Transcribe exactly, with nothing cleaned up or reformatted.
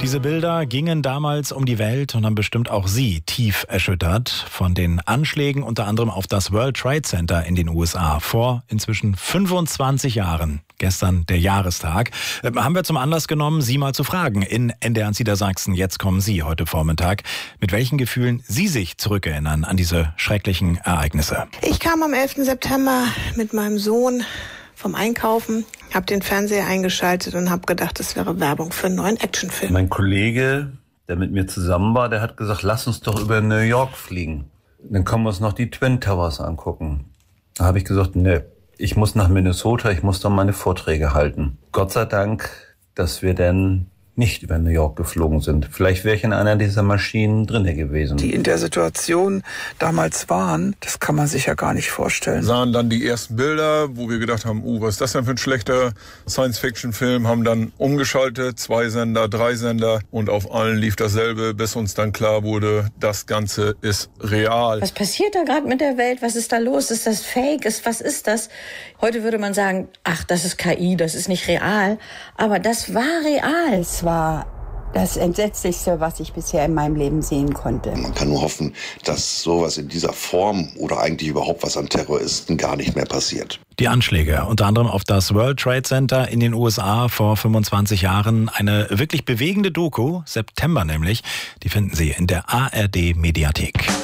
Diese Bilder gingen damals um die Welt und haben bestimmt auch Sie tief erschüttert. Von den Anschlägen unter anderem auf das World Trade Center in den U S A vor inzwischen fünfundzwanzig Jahren. Gestern der Jahrestag. Äh, haben wir zum Anlass genommen, Sie mal zu fragen in N D R Niedersachsen. Jetzt kommen Sie heute Vormittag. Mit welchen Gefühlen Sie sich zurückerinnern an diese schrecklichen Ereignisse? Ich kam am elften September mit meinem Sohn vom Einkaufen, habe den Fernseher eingeschaltet und habe gedacht, das wäre Werbung für einen neuen Actionfilm. Mein Kollege, der mit mir zusammen war, der hat gesagt, lass uns doch über New York fliegen. Dann können wir uns noch die Twin Towers angucken. Da habe ich gesagt, nee, ich muss nach Minnesota, ich muss da meine Vorträge halten. Gott sei Dank, dass wir dann nicht über New York geflogen sind. Vielleicht wäre ich in einer dieser Maschinen drinne gewesen. Die in der Situation damals waren, das kann man sich ja gar nicht vorstellen. Sahen dann die ersten Bilder, wo wir gedacht haben, uh, was ist das denn für ein schlechter Science-Fiction-Film, haben dann umgeschaltet, zwei Sender, drei Sender und auf allen lief dasselbe, bis uns dann klar wurde, das Ganze ist real. Was passiert da gerade mit der Welt? Was ist da los? Ist das Fake? Ist, was ist das? Heute würde man sagen, ach, das ist K I, das ist nicht real. Aber das war real. Es war das Entsetzlichste, was ich bisher in meinem Leben sehen konnte. Man kann nur hoffen, dass sowas in dieser Form oder eigentlich überhaupt was an Terroristen gar nicht mehr passiert. Die Anschläge, unter anderem auf das World Trade Center in den U S A vor fünfundzwanzig Jahren. Eine wirklich bewegende Doku, September nämlich, die finden Sie in der A R D Mediathek.